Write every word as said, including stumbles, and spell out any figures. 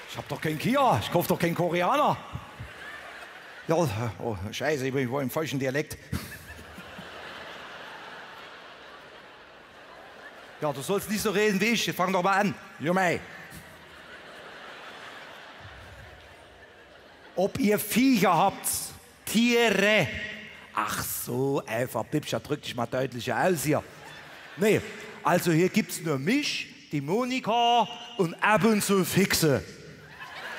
Ich hab doch keinen Kia, ich kauf doch keinen Koreaner. Ja, oh, scheiße, ich bin wohl im falschen Dialekt. Ja, du sollst nicht so reden wie ich, jetzt fang doch mal an. Junge. Ob ihr Viecher habt, Tiere. Ach so, einfach, Bibscher, drück dich mal deutlicher aus hier. Nee, also hier gibt's nur mich, die Monika und ab und zu Fixe.